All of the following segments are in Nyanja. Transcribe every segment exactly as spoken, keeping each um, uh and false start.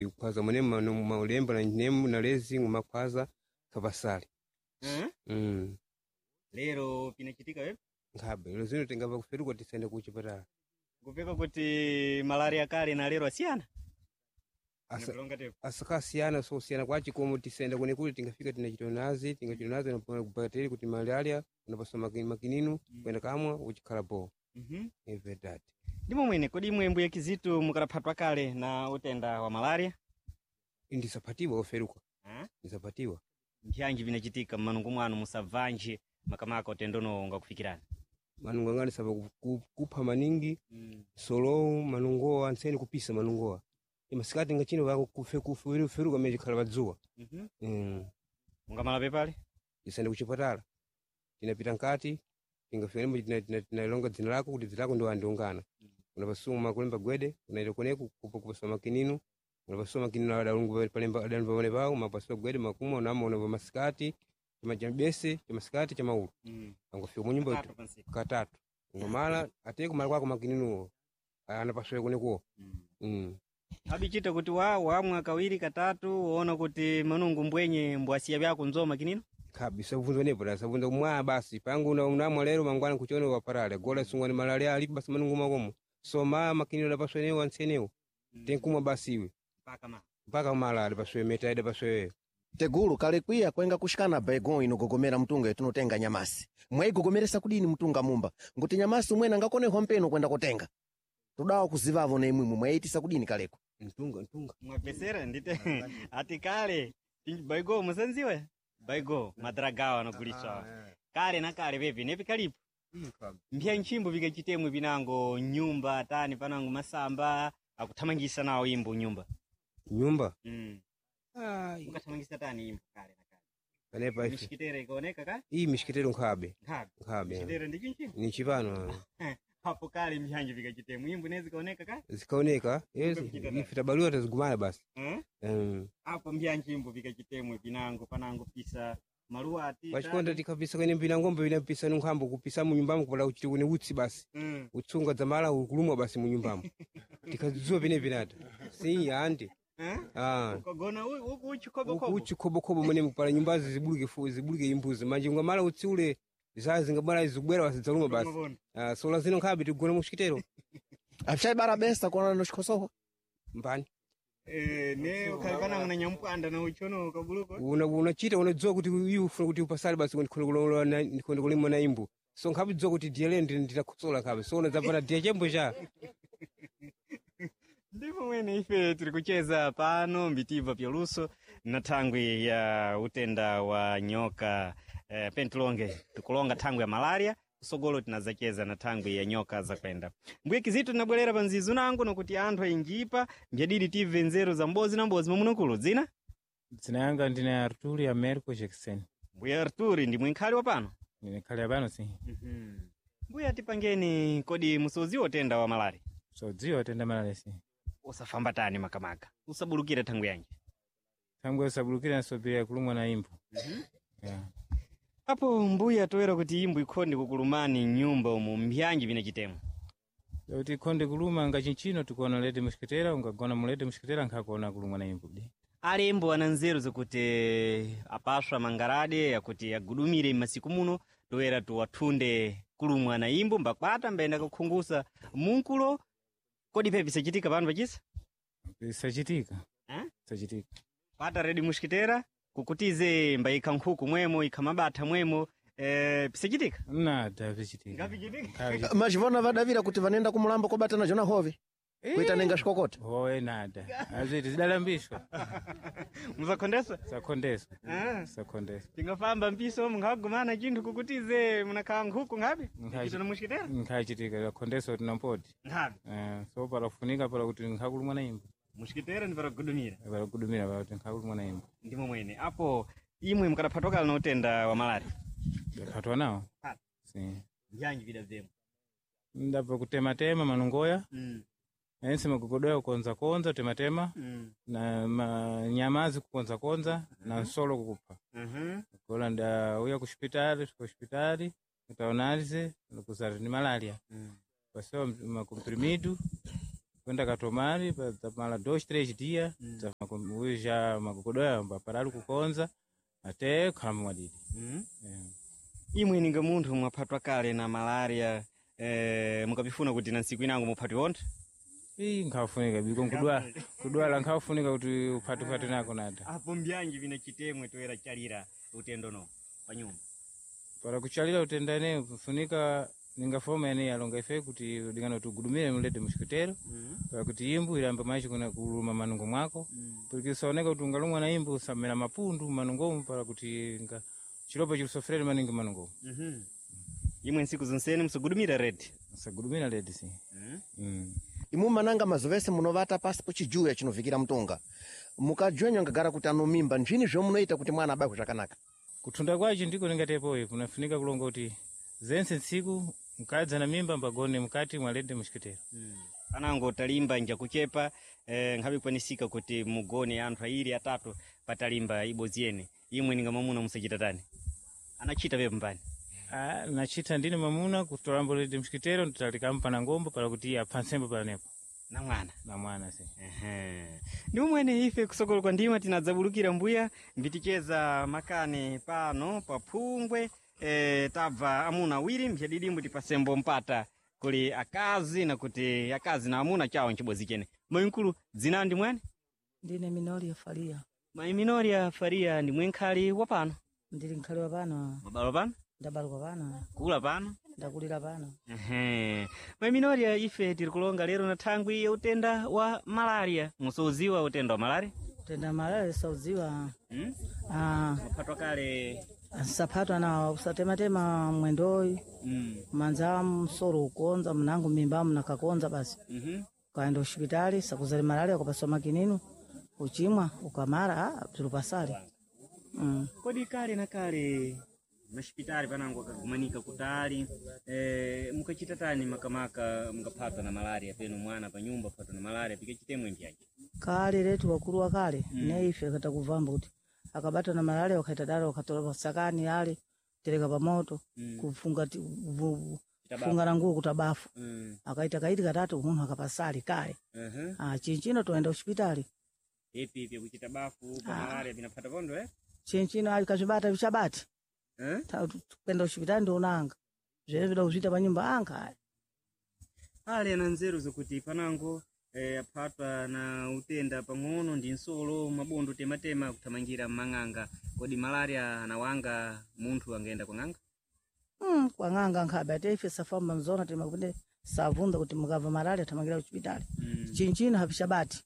kwaza mwene maulemba na nemu na lezi ngumakwaza kapasali. Mm. Mm. Lero pinachitika wewe? Ngabe lero zino tingava kuferuka tisende kuchipatala. Kupeka kuti malaria kale na lero asiana? Asa asaka siana so siana kwachi komo tisende kune kuli tingafika tinachitonazi tingachitonazi na kupateli kuti malaria unapasoma makininu kwenda kamwa uchikhala po. Mhm. Eve that. Ndimo mwene kodi mwembu ya Kizito mukaraphatwa kale na utenda wa malaria? Indisapatiwa oferuka. Ha? Indisapatiwa. Mpyanji vinachitika mmanungu mwanu musavanje makamaka utendono nga kufikirana. Manungu ngani saba kupha maningi. Mm. Solo manungoa anseni kupisa manungoa. Imasikati ngachino wako kufe kufe feruka meje khala badzuwa. Mhm. Mm. Mungamala pepale? Isende kuchipatala. Tinapita nkati tingafika mwe tinalonga dzina lako kuti dzina lako ndo andiungana. Unapasoma kulemba gwede unaita kuneku kupasoma kininu unapasoma kininu adalungu palemba adalungu pale pao mapasoma gwede makuma unamo unava masikati chamajambese chamasikati chamaulu. Mm. Angofika mu nyumba katatu. Ngomala ate kumala kwako makininu anapaswa kunekuo. Mm. Mm. Abichita kuti wa wamwa kawiri katatu uona kuti manungu mbwenye mbwasiya byako nzoma kinino? Kabisa kuvunzwa nepo da sabunza kumwa basi pangu una unamwa lero mangwana kuchona wa parale gola sungwani malaria ali basi manungu makomo soma makinino da paswe neo anseneo. Mm. Tenkumwa basi iwe Paka ma mpaka mala ali paswe metaida paswe Tegulu kale kwiya kwenga kushikana baigon inogogomera mtunga yetunotenga nyamasi. Mwaigogomeresa kudini mtunga mumba. Nguti nyamasi mwena ngakone hompeno kwenda kutenga. Tudawa kuzivavo na imwimu mwaitisa kudini kaleko. mtunga mtunga. mwapesera ndite ati kale baigo musanziwe? Baigo madragawa naguliswa. Kale na kale pepe nepi kalipo. Mpya nchimbo vikachitemwe vinango nyumba tani panango masamba akuthamangisa nawo imbo nyumba. Nyumba? Mm. Ai. Ukathamangisa tani imbo kale na kale. Panepa ifi. Mishikitera ikaoneka ka? Hii mishikitero nkhabe. Nkhabe. Nkhabe. Mishikitera ndiki nchimbo? Ni chipano. Hapo kale mihanje vikachitemwe imbo nezi kaoneka ka? Zikaoneka. Yes. Ifita balua tazigumana basi. Mm. Mm. Hapo mbya nchimbo vikachitemwe vinango panango pisa maruwa ati. Wachikonda tikapisa kwenye mpina ngombe vina mpisa nunghambo kupisa mu nyumbamu kupala uchiti kwenye utsi basi. Mm. Utsunga zamala ukulumwa basi mu nyumbamu. Tikazuwa vine vinata. Si andi. Eh? Ah. Ukagona uku uchi kobo kobo. Uchi kobo kobo mwene mpala nyumbazi zibuluke fu zibuluke imbuzi. Manji ngamala utsi ule zazi ngabala izubwera wasidzaluma basi. Ah, sola zino nkhabe tigona mushikitero. Afshai barabesta kwa no shikosoho. Mbani. Eh ne ukalipana una nyampanda na uchono ukabuluko. Una unachita unazoa kuti uyu ufuna kuti upasali basi kwenda kulolola na kwenda kulima na imbu. So nkhabe zoa kuti diele nditakusola nkhabe. So unazapana dia jembo ja. Ndipo mwene ife turi kucheza pano mbitiva pya luso na thangwi ya utenda wa nyoka eh, pentilonge tukulonga thangwi ya malaria kusogolo tinazacheza na thangwi ya nyoka za kwenda. Mbuye Kizito tinabwelera panzizu nangu nokuti anthu ainjipa mjadidi tive nzeru za mbozi na mbozi mamunukulu zina? Zina yanga ndina Arturi Americo Jackson. Mbuye Arturi ndi mwinkhali wa pano? Ni khali ya pano si. Mhm. Mbuye atipangeni kodi musozi utenda wa malaria? Sozi utenda malaria si. Usafamba tani makamaka. Usabulukira thangwi yanji. Thangwi usabulukira nasobira kulumwa na imbu. Mhm. Yeah. Hapo mbuye atoera kuti imbu ikhonde kukulumani nyumba umu mbyanji vinachitemo. Kuti konde kuluma ngachinchino tukona lete mushikitera ungagona mulete mushikitera nkakona kulumwa na imbu. Ali imbu ana nzeru zokuti apaswa mangarade yakuti agudumire masiku muno toera tuwathunde kulumwa na imbu mbakwata mbaenda kukhungusa munkulo kodi pepe sachitika pano pachisa? Sachitika. Eh? Sachitika. Pata redi mushikitera kukutize mbaika nkhuku mwemo ikamabata mwemo eh pisachitika? Nada pisachitika. Ngapichitika? Majivona vadavira kuti vanenda kumulambo kobata na jona hove. Kuita nenga shikokota. Hoe nada. Aziti zidalambishwa. Muzakondesa? Sakondesa. Ah. Sakondesa. Tingafamba mpiso mungagumana chinthu kukutize munakha nkhuku ngapi? Chito mushikitera? Nkachitika kondesa tinampoti. Ngapi? Eh so para kufunika para kuti nkakulumwa na imbu. Mushikitera ndi para kugudumira. Para kugudumira para kuti nkakulumwa na imbu. Ndimo mwene. Apo imwe mukadaphatwa na utenda wa malaria. Yaphatwa nawo? Pata. Si. Njanji vida vyema. Ndabva kutema tema manungoya. Mm. Ensi makugodoya kukonza konza tema tema. Mm. Na ma, nyamazi kukonza konza uh-huh. Na nsolo kukupa. Mhm. Kola nda uya kushpitali, kushpitali, utaonalize kuzari ni malaria. Mm. Paswa makomprimidu kwenda katomari pa mala dois três dia. Mm. uja magogodoya mbaparali kukonza ate khala mwadidi. Mm. Yeah. Imwe ninga munthu mwaphatwa kale na malaria eh, mukapifuna kuti na ntsiku inango muphatwe ontha? Ii nkhafunika biko kudwala kudwala nkhafunika kuti uphate phate nako nada. Apo mbyanji vina chitemwe toera chalira utendo no pa nyumba. Para kuchalira utendane kufunika ninga foma yani alonga ife kuti dingana tugudumire mulete mushikitero. Mm. Para kuti imbu ilamba maishi kuna kuluma manungo mwako. Mm. Porque saoneka kuti ungalumwa na imbu samena mapundu manungo para kuti nga chilopa chilusofrere maningi manungo. Mhm. Imwe nsiku zonsene musugudumira red. Musagudumira red si. Mm. Mm. imu mananga mazovese munovata pasi pochijuya chinovikira mtunga mukajwenyo ngagara kuti anomimba nzvini zvomunoita kuti mwana abaywe zvakanaka. Kutunda kwachi ndiko ningatepoyi kunafunika kulonga kuti zense ntsiku mukadza na mimba mbagone mukati mwalede mushikitero. Mm. Panango talimba nja kuchepa eh, nkhabi kwanisika kuti mugone anthu airi atatu patalimba ibodzi yene. Imwe ninga mamuna musachita tani? Anachita pepe mbani? Ah, nachita ndine mamuna kutolambo lede mushikitero nditalikampa na ngombo para kuti aphansembo palanepo. Na mwana? Na mwana si. Ehe. Ndi umwene ife kusokolo kwa ndima tinadzabulukira mbuya mbiticheza makane pano paphungwe eh, tabva amuna awiri mphadidimbo tipasembo mpata kuli akazi na kuti akazi na amuna chawo nchibodzi chene. Mayinkulu dzina ndi mwene? Ndine Minoria Faria. Mayi Minoria Faria ndi mwenkhali wa pano? Ndili nkhali wa pano. Mabalo pano? Ndabaluka pano. Kula pano? Ndakulira pano. Ehe. Mayi Minoria ife tiri kulonga lero na thangwi ya utenda wa malaria. Musoziwa utenda wa malaria? Utenda malaria sauziwa. Hmm? Ah, Muphatwa kale. saphatwa na usatematema mwendoyi. Mm. Manza msoro ukonza mnangu mimba mnakakonza basi. Mhm. Kaenda hospitali sakuzali malaria ukapaswa makininu. Uchimwa ukamara ah tulupasali. Mm. Kodi kale na kale mashipitali panango akagumanika kutali eh, mukachita tani makamaka mukaphatwa na malaria penu mwana pa nyumba phatwa na malaria pikachitemwe mbyaji? Kale letu wakulu wa kale Mm. ne ife katakuvamba kuti akabatwa na malaria wakaita dala wakatola pasakani yale tereka pa moto Mm. kufunga ti- vu- vu- Chitabafu. funga na nguo kutabafu Mm. akaita kaiti katatu munhu akapasali kale Mhm. ah chinchino toenda hospitali Ipi ipi kuchita bafu pa Ah. malaria vinapata pondo eh? chinchino ali kachibata vichabati Eh? Ta- tu- kwenda hospitali ndo unanga zvene vida kuzvita pa nyumba anga aya Ale na nzeru zokuti panango eh, aphatwa na utenda pang'ono ndi nsolo mabondo tematema kuthamangira mmang'anga. Kodi malaria anawanga munthu angaenda kwang'anga? mm, kwang'anga nkhabe ate ife safamba mzona tema kuti savunza kuti mukava malaria tamangira hospitali Mm. chinchino hapishabati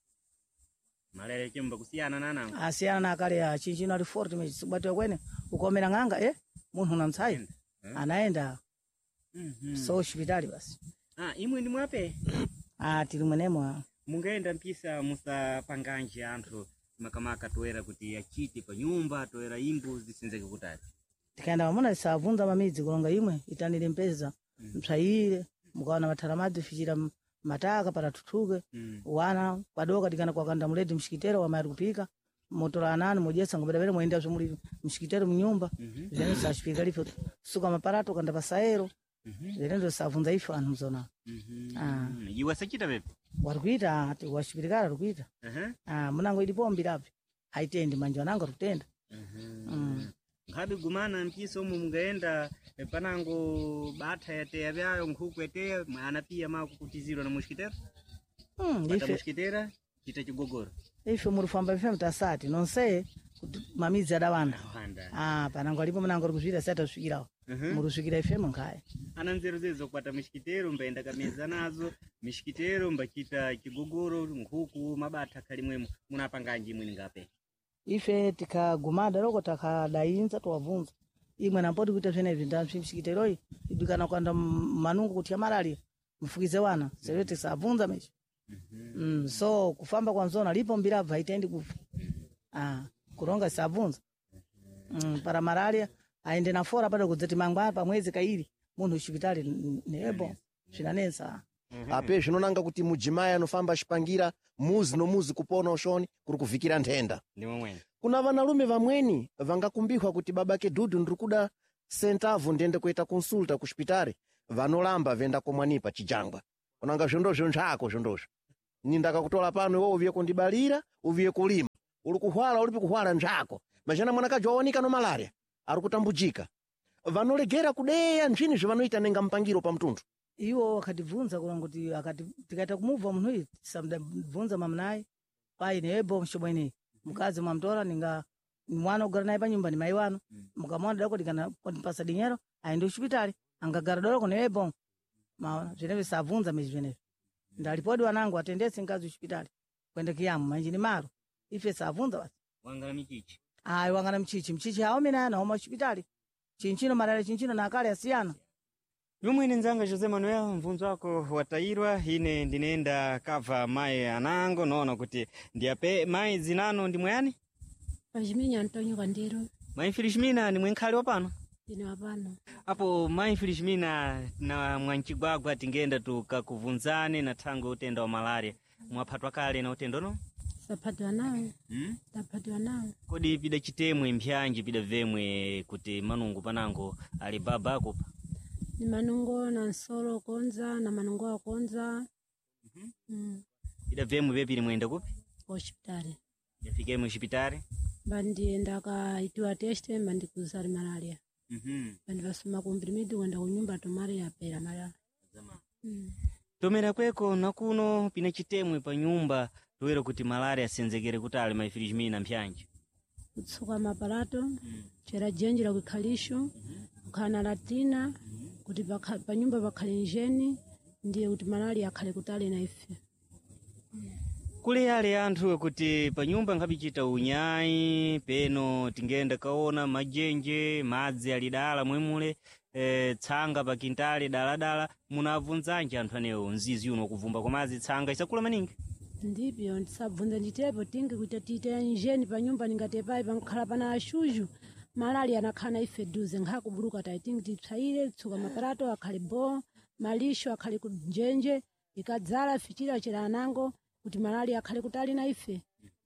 Malaria chimba kusiyana na nango. asiyana na kale ya chinchino ali forti mechisibwatiwa kwene ukomera ng'anga eh munthu unamtsayi Eh? anaenda Mhm. so hospitali basi Ah, imwe ndi mwape? ah tili mwenemo ah. Mungaenda mpisa musapanganje anthu makamaka toera kuti achite pa nyumba toera imbu zisinzeke kutali. tikaenda pamona tisavunza mamidzi kulonga imwe itanire mpeza mtsvaire mukaona mathara madzi fichira m- mataka patatutuke Mm. wana padoka tikana kwakanda muledi mshikitero wamayari kupika motola anani mojetsa ngopetapete moyenda zomuli mshikitero mnyumba Mhm. zene sashipika life suka maparato kanda pasaero Mhm. zene ndo savunza ife anthu mzona Mhm. Ah. Iwe sachita pepe? wari kuita ati washipirikala rikuita Aha. ah munango ilipo mbirapi haitendi manje wanango rikutenda Mhm. Mm. Nkhabe gumana mpisa omwe mungaenda eh, panango batha yateya byayo nkhuku yateya mwana pia mako kutizirwa na mushikitera? mm, Bata ife mushikitera chita chigogoro. ife murifamba ife mtasati nonse kuti mamidzi adawanda Awanda. ah panango alipo munango rikuzvita sati asvikirawo Mhm. murusvikira ife munkhaya Ana nzeru zezo kwata mishikitero mbaenda kameza nazo mishikitero mbachita chigogoro nkhuku mabata kalimwemo munapanganji imwe ningape? ife tikagumada loko takadayinza towavunza imwe nampoti kuita zvenezvi ndamshikiteroyi idikana kwanda m- manungu kuti ya malaria mfukize wana seve tisavunza mechi mm, so kufamba kwa nzona lipo mbirabva haitendi kufa ah kuronga tisavunza mm, para malaria aende na fora pada kudzeti mangwana pamwezi kairi munhu hospitali n- nebo zvinanetsa ape zvinonanga kuti mudzimai anofamba achipangira muzi nomuzi kupona ushoni kuri kuvikira nthenda. Ndimo mwene. Kuna vanalume vamweni vangakumbihwa kuti babake Dudu ndiri kuda sentavo ndiende kuita konsulta kushipitari vanolamba venda komwanipa chijangwa unanga zvondozvo nzvako zvondozvo ni ndakakutola pano iwo uviye kundibalira uviye kulima uli kuhwala ulipi kuhwala njako majana mwanakaji wawonika no malaria ari kutambujika vanolegera kudeya nchini zvavanoita nenga mpangiro pa mtundu iwo wakatibvunza kulonga kuti akati tikaita kumubva munhu uyu tisamudabvunza mamnaye paine ebo mshobo ineyi mkazi mwamtora ninga mwana ogara naye panyumba ni mai wano mukamwana dako tikana pasa dinyero aende kuchipitali angagara dolo kune ebo maona zvineve sabvunza mezi zvinezvi ndalipodi wanangu atendese ngazi kuchipitali kwende kiyamu manjini maro ife sabvunza basi wangala michichi ayi wangana mchichi mchichi aomena ana oma kuchipitali chinchino malaria chinchino na akale asiyana Lumwini nzanga Jose Manuel mvunzo wako watairwa ine ndinenda kava mai anango nono kuti ndiape mai zinano ndi mwani Pajiminya Antonio Kandiro mai Filishmina ni mwenkhali wapano ine wapano apo mai Filishmina na mwanchigwagwa tingenda tukakuvunzane na tango utenda wa malaria mwapatwa kale na utendo no sapatwa nawo hmm? tapatwa nawo kodi pida chitemwe mpyanji pida vemwe kuti manungu panango ali baba akupa ni manungo na nsoro konza na manungo wa konza mhm mm. pida vemwe vepili mwenda kupi hospitali yafike mu hospitali bandi ndaka itwa teste bandi kuzari malaria mhm bandi basuma komprimidi kwenda kunyumba tomari ya pera malaria zama mm. tomera kweko nakuno pina chitemwe pa nyumba toera kuti malaria senzekere kuti ali mai Filishmina mpyanji kutsuka maparato mm. chera jenjira kukhalisho mm -hmm. kana latina kuti pa nyumba pakhale njeni ndiye kuti malaria akhale kutali na ife kule yale anthu kuti pa nyumba ngapichita unyai peno tingenda kaona majenje madzi alidala mwemule e, tsanga pa kintale daladala munavunzanje anthu anewo nzizi uno kuvumba kwa madzi tsanga isakula maningi ndipyo ndisabvunza nditepo tingi kuita tite njeni pa nyumba ningatepai pankhala pana ashuju malaria anakhana ife duze ngakubuluka taitingi titswaire tsuka maparato akhale bo malisho akhale kunjenje ikadzala fichira chira anango kuti malaria akhale kutali na ife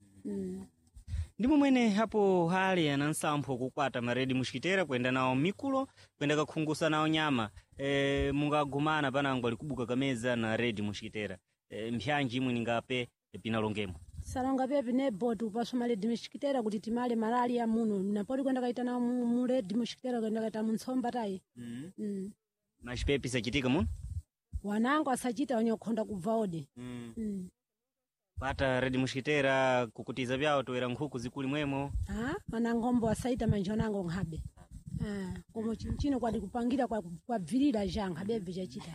mm. Ndimo mwene hapo hali anansampho kukwata maredi mushikitera kwenda nao mikulo kwenda kakhungusa nao nyama e, mungagumana panango alikubuka kameza na redi mushikitera e, mpyanji imwe ningape pinalongemo salonga pepe ne botu paso maledi mushikitera kuti timale malaria muno napoli kwenda kaita na mu redi mushikitera kwenda kaita muntsomba tai mm. mm. mashipepi sachitika muno wanango asachita wanyokhonda kubva ode mm. mm. pata redi mushikitera kukutiza vyao toera nkhuku zikuli mwemo ah wanangombo asaita manjonango nkhabe ah komo chinchino kwadi kupangira kwa kwa virira janga bebe chachita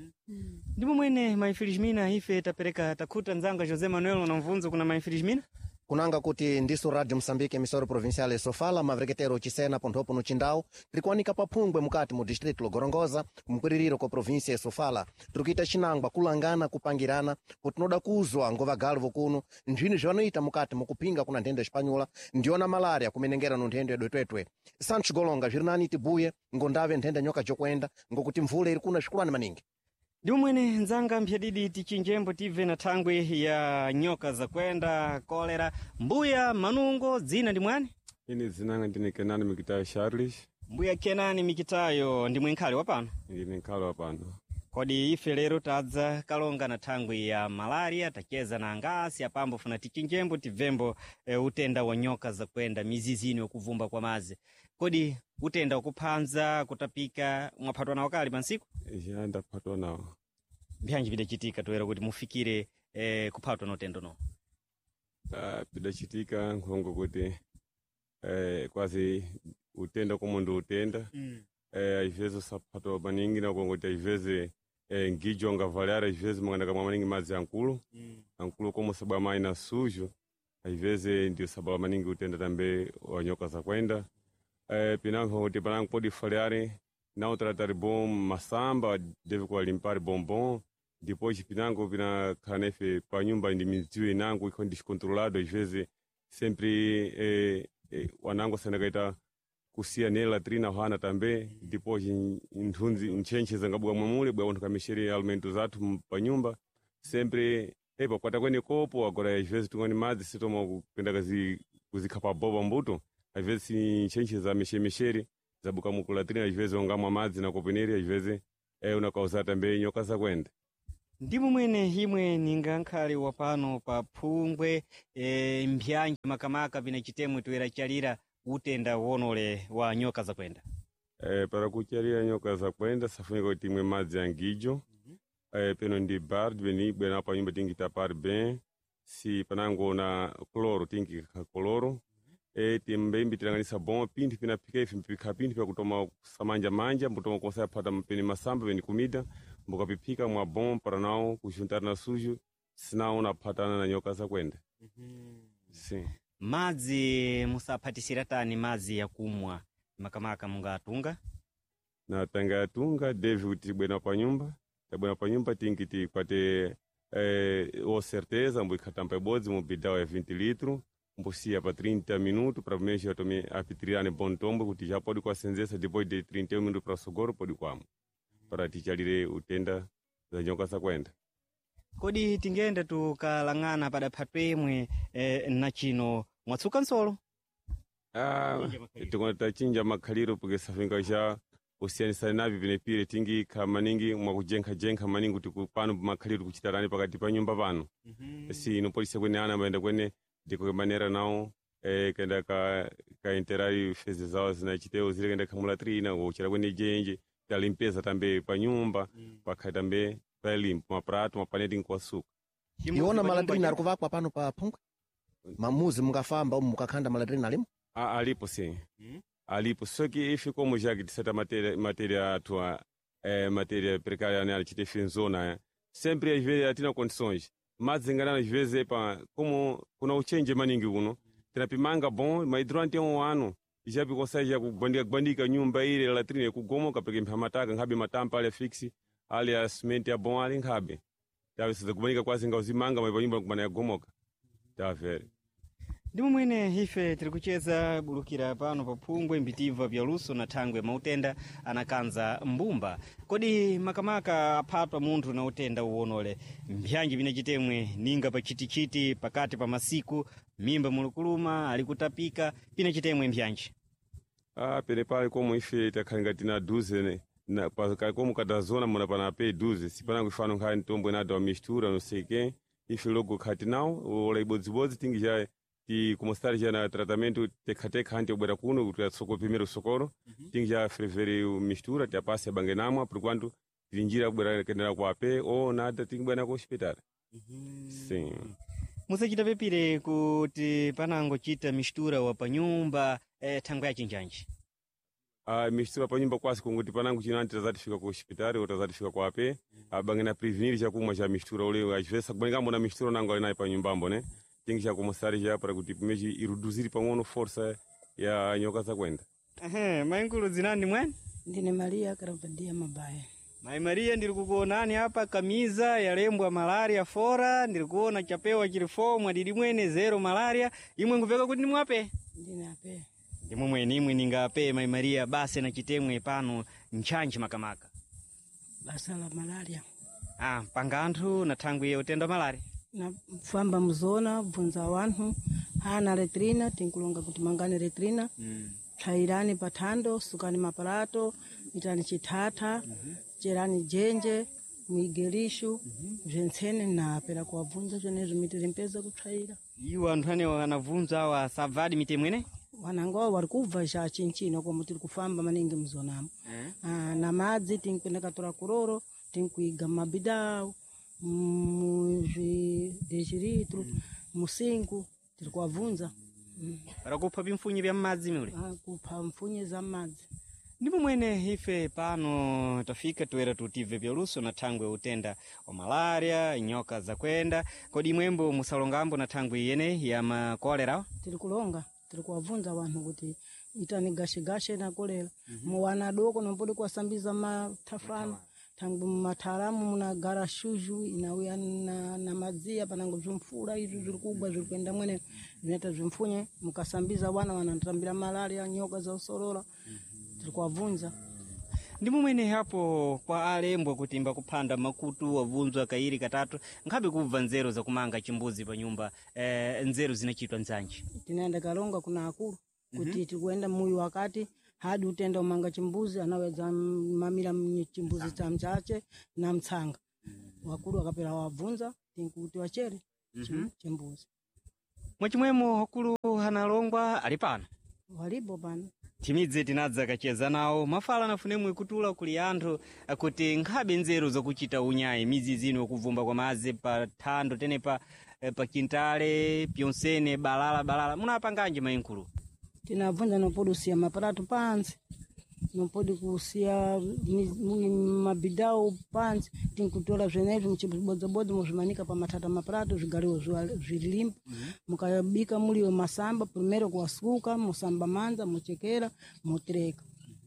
mm. Ndimo mwene mai Filishmina ife tapereka takuta nzanga Jose Manuel na mvunzo kuna mai Filishmina kunanga kuti ndiso Radio Msambike emisora provincial ya Sofala mavreketero chisena ponthopo no chindau tilikuanika paphungwe mukati mu district logorongoza mkwiririro kwa provincia ya Sofala turikuita chinangwa kulangana kupangirana kuti noda kuzwa ngova galvo kuno njini zvanoita mukati mukupinga kuna nthenda espanyola ndiona malaria kumenengera no nthenda edwetwetwe Santos Golonga zvirinani tibuye ngondave nthenda nyoka jokwenda ngokuti mvula iri kuna shikulani maningi Ndimu mwene nzanga mpyadidi tichinjembo tive na thangwe ya nyoka za kwenda kolera mbuya manungo zina ndi mwani ini zinanga ndine Kenani Mikitayo Charles mbuya Kenani Mikitayo ndi mwenkhali wapano ndine nkhali wapano kodi ife lero tadza kalonga na thangwe ya malaria tacheza na angasi apambo funa tichinjembo tivembo e, utenda wa nyoka za kwenda mizizini wakuvumba kwa mazi kodi utenda wakuphanza kutapika mwaphatwa nawo kali pansiku ya ndaphatwa nawo mpyanji pidachitika toera kuti mufikire eh, kuphatwa na utendo no uh, pidachitika nkhongo kuti eh, kwazi utenda komundu utenda mm. eh, aiveze saphatwa maningi na kongo kuti aiveze eh, ngijo ngavaliara aiveze mangandaka mwa maningi madzi ankulu mm. ankulu komo sabwa mai na sujo aiveze ndio sabwa maningi utenda tambe wa nyoka za kwenda eh, pinango kuti panango podi faliare não tratar bom masamba deve kwa limpar bombom depois pinango pina kanefe pa nyumba ndi miziwe nango iko descontrolado às vezes sempre eh, eh, wanango sana kaita kusia nela trina hana tambe depois nthunzi nchenche zangabuka mwamule bwa wanthu kamishiri alimentos athu pa nyumba sempre epa kwata kwene kopo agora às vezes tungani madzi sitoma kupenda kazi kuzikhapa boba mbuto às vezes nchenche za mishemisheri zabuka mukulatrina às vezes ongamwa madzi na kopeneri às vezes é una causa também nyoka za kwenda Ndimu mwene himwe ningankhali wapano pa phungwe e, mbyanji makamaka vina chitemwe tuwera chalira utenda wonole wa nyoka za kwenda. Eh, para kuchalira nyoka za kwenda safunika kuti imwe madzi angijo. Mm -hmm. Eh, peno ndi bard beni bwena pa nyumba tingi tapar ben si panango na kloro tingi ka kloro. Mm -hmm. Eh, timbe imbi tilanganisa bon pinti pina pika ifi mpika pinti pia kutoma samanja manja mutoma konsaya pata mpeni masamba beni kumida mbuka pipika mwa bon para nao kushuntara na suju sinao na patana na nyoka za kwenda. Mm -hmm. Si. Madzi musapatisira tani madzi ya kumwa makamaka munga atunga? Na tanga atunga devi kuti bwena pa nyumba tabwena pa nyumba tingi ti kwate eh, o certeza mbu ikatampa bodzi mu bidao ya vinte litros mbusia pa trinta minutos para mesha tome apitriane bon tombo kuti já pode kwasenzesa depois de trinta e um minutos para sogoro pode kwamo para tichalire utenda za nyoka za kwenda. Kodi tingenda tukalang'ana pada patwemwe eh, na chino mwatsuka nsolo? Ah, tukona tachinja makhaliro porque safinga já usianisa navi vine pire tingi kamaningi mwa kujenka jenka maningi kuti pano makhaliro kuchitarani pakati pa nyumba pano. Mm -hmm. Si no polisi kwene ana maenda kwene ndiko manera nao eh kenda ka ka interari fezi zao zina chiteo zile kenda kamula trina uchira kwene jenje ta limpeza tambe pa nyumba mm. Pakha tambe pa limpo maprato mapaneti kwa suku. Iona malatrina arikuvakwa pano pa phungwe? Mamuzi mungafamba mukakhanda malatrina alimo? Ah, alipo sim. Hmm? Alipo. Só que ifi como já que de certa matéria, matéria atua, é, matéria precária, né, que tem zona, é. Sempre às vezes atina condições. Mas enganando às vezes é para como quando o change maningi uno, tem pimanga bom, mas durante um ano já vi você já bandiga bandiga nyumba ile latrina kugomo kapeke mpamataka ngabe matampa ale fixi, ale a cement ya bom ale ngabe. Deve ser kubandiga quase ngazimanga mas nyumba kubana ya gomoka. Tá vendo? Ndimu mwene hife tiri kucheza bulukira pano pa phungwe mbitiva vya luso na thangwe mautenda anakanza mbumba. Kodi makamaka apatwa munthu na utenda uwonole mbyanji vina chitemwe ninga pa chitichiti pakati pa masiku mimba mulukuluma alikutapika pina chitemwe mbyanji? Ah, pene pale como ife takhalingati na duze ne na pa como cada zona muna pana pe duze sipana kufano nkhani tombo na do mistura no sei quem ife logo khati now ola ibodzibodzi tingi já ti kumostari já na tratamento tekhateka hante ubera kuno kuti soko primeiro socorro. Mm -hmm. Tingi já frevere mistura ti apase bangenamwa por quanto tinjira ubera kendera kwa pe ou nada tingi bwana ku hospital. Mm -hmm. Sim. Musachita pepire kuti panango chita mistura wa panyumba eh, thangwe ya chinjanji? Ah, mistura pa nyumba quase kunguti panango chinanti tazati fika ku hospital ou tazati fika kwa pe. Mm -hmm. Abangena prevenir já kumwa já mistura ule às vezes kubangambo na mistura nango ali na pa nyumbambo né. Tem já começar já para que meji reduzir pa ngono força ya nyoka za kwenda. Ehe, mainkulu zinani mwen? Ndine Maria Karavandia Mabaya. Mai Maria ndilikukuonani hapa kamiza ya lembwa malaria fora, ndilikuona chapewa chilifo mwadidi mwene zero malaria, imwe nguveka kuti nimwape? Ndine ape. Imwe mwene imwe ningape Mai Maria base na chitemwe pano nchanchi makamaka. Basa la malaria. Ah, panganthu na thangwe utenda malaria. Na famba mzona vunza wanhu hana letrina tinkulonga kuti mangane letrina. Mm. Thairani pathando sukani maparato itani chithatha. Mm -hmm. Cherani jenje mwigelishu. Mm -hmm. Vyentsene na pera kuwavunza chonezvo mitiri mpeza kuthaira. Iwo anthu ane wanavunza wa savadi mitemwene? Wanangowa wari kubva cha chinchino kwa mutiri kufamba maningi mzonamo. Mm. Ah, na madzi tinkwenda katora kuroro tinkuiga mabidao muzvi deshilitro mm. Musingu tiri kuwavunza. Mm. Para kupha bimfunye bya madzi mule? Ah, kupha mfunye za madzi. Ndipo mwene ife pano tafika tuwera tutive vya luso na thangwe utenda wa malaria, nyoka za kwenda. Kodi mwembo musalongambo na thangwe yene ya makolera? Tiri kulonga, tiri kuwavunza wanhu kuti itani gashe-gashe na kolera. Mm -hmm. Mwana doko nombodi kuwasambiza matafano. Tangu mataramu muna gara shuju inawia na, na mazia panango zumfura hizu zilikuba zilikuenda mwene zineta zumfunye mukasambiza wana wanatambila malaria nyoka za usorora. Mm -hmm. Tulikuwa vunza. Ndimu mwene hapo kwa alembwa kutimba kupanda makutu wavunzwa kairi katatu ngabe kuva nzero za kumanga chimbuzi pa nyumba eh, nzero zinachitwa nzanji? Tinaenda kalonga kuna akuru kuti mm -hmm. Tikuenda muyu wakati hadi utenda umanga chimbuzi anaweza mamila chimbuzi cha mchache na mtsanga. wakulu akapera wabvunza tinkuti wachere Mhm. chembuzi mwachimwemo wakulu analongwa ali pano walipo pano timidze tinadza kacheza nawo mafala anafunemu ikutula kuli anthu akuti nkhabe nzeru zokuchita unyayi midzi zino okuvumba kwa madzi pa thando tenepa eh, pa kintale pyonsene balala balala munapanganje mainkulu tinabvunza nopodi usiya maparatu pansi nopodi kusiya mi- mi- mabidau pansi tinkutola zvenezvi muchibodzabodza muzvimanika pamatata maparatu zvigariwo zviwa- zvirilimbo mukabika muliwo masamba primero kuwasuka musamba manza muchekera mutereka